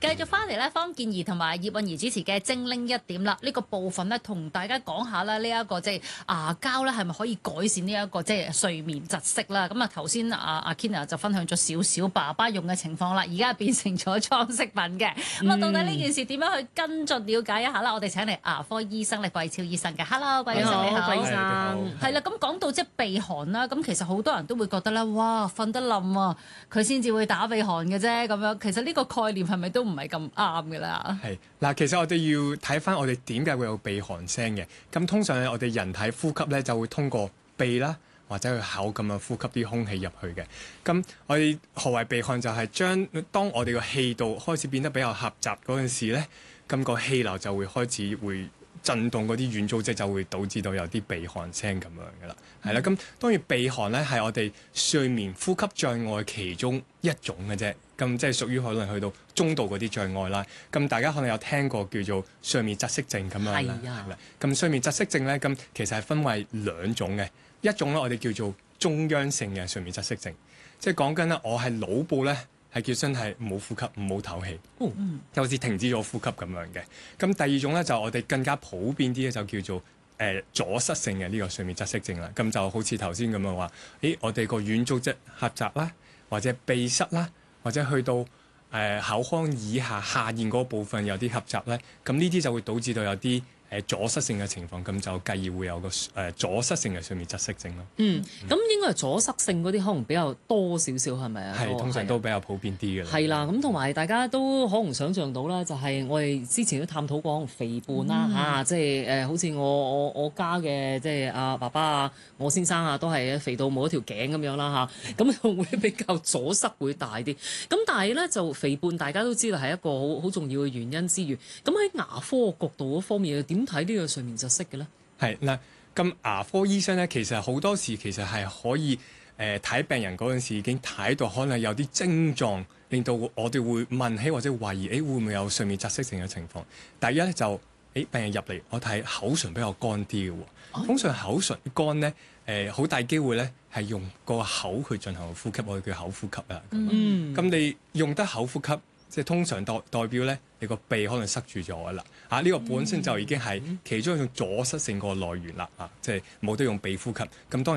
繼續翻嚟咧，方健儀同埋葉韻儀主持嘅精靈一點啦。呢個部分咧，同大家講下啦，呢一個即係牙膠咧，係咪可以改善呢一個即係睡眠窒息啦？咁啊，頭先阿 Kina 就分享咗少少爸爸用嘅情況啦，而家變成咗裝飾品嘅。咁啊，到底呢件事點樣去跟進了解一下啦？我哋請嚟牙科醫生咧，季超醫生嘅。Hello， 季醫生你好。 季醫生係啦，咁講到即係鼻鼾啦，咁其實好多人都會覺得咧，哇，瞓得冧啊，佢先至會打鼻鼾嘅啫。咁樣其實呢個概念係咪都唔係咁啱㗎啦？ 係嗱，其實我哋要睇翻我哋點解會有鼻鼾聲嘅。咁通常咧，我哋人體呼吸咧就會通過鼻啦，或者去口咁樣呼吸啲空氣入去嘅。咁我哋何謂鼻鼾就係當我哋個氣道開始變得比較狹窄嗰陣時咧，咁個氣流就會開始會震動嗰啲軟組織，就會導致到有啲鼻鼾聲咁樣嘅啦。係啦，咁當然鼻鼾咧係我哋睡眠呼吸障礙其中一種嘅啫。咁即係屬於可能去到中度嗰啲障礙啦。咁大家可能有聽過叫做睡眠窒息症咁樣啦。係啦。咁睡眠窒息症咧，咁其實係分為兩種嘅。一種咧，我哋叫做中央性嘅睡眠窒息症，即係講緊咧，我係腦部咧係叫真係冇呼吸、冇唞氣，就好似停止咗呼吸咁樣嘅。咁第二種咧就我哋更加普遍啲咧，就叫做阻塞性嘅呢個睡眠窒息症啦。咁就好似頭先咁樣話，我哋個軟組織狹窄啦，或者鼻塞啦，或者去到口腔以下下沿嗰部分有啲狹窄咧，咁呢啲就會導致到有啲阻塞性嘅情況，咁就繼而會有個阻塞性嘅睡眠窒息症咯。 咁應該係阻塞性嗰啲可能比較多少少係咪啊？ 係通常都比較普遍啲嘅啦。 係啦，咁同埋大家都可能想像到啦，就係我哋之前都探討過可能肥胖啦即係好似我家嘅即係阿爸爸啊，我先生啊，都係肥到冇一條頸咁樣啦咁會比較阻塞會大啲。咁但係咧就肥胖大家都知道係一個好重要嘅原因之餘，咁喺牙科角度嗰方面點睇呢個睡眠窒息嘅咧？ 係嗱，咁牙科醫生咧，其實好多時其實係可以睇病人嗰陣時已經睇到可能有啲症狀，令到我哋會問起或者懷疑，會唔會有睡眠窒息症嘅情況？第一咧就病人入嚟，我睇口唇比較乾啲嘅喎。通常口唇乾咧，好大機會咧係用個口去進行呼吸，我哋叫口呼吸啊。咁你用得口呼吸，即係通常代表咧，你個鼻可能塞住咗㗎啦。呢個本身就已經係其中一種阻塞性個來源啦。即係冇得用鼻呼吸。咁當然。